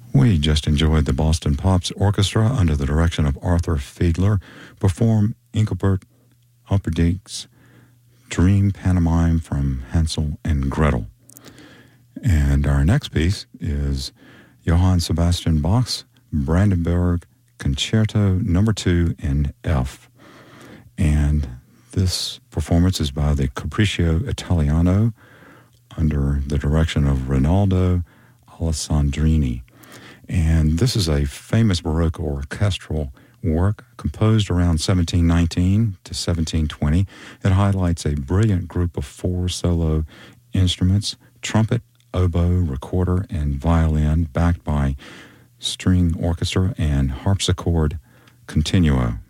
We just enjoyed the Boston Pops Orchestra under the direction of Arthur Fiedler perform Engelbert Humperdinck's Dream Pantomime from Hansel and Gretel. And our next piece is Johann Sebastian Bach's Brandenburg Concerto No. 2 in F. And this performance is by the Capriccio Italiano under the direction of Rinaldo Alessandrini. And this is a famous Baroque orchestral work composed around 1719 to 1720. It highlights a brilliant group of 4 solo instruments, trumpet, oboe, recorder, and violin, backed by string orchestra and harpsichord continuo.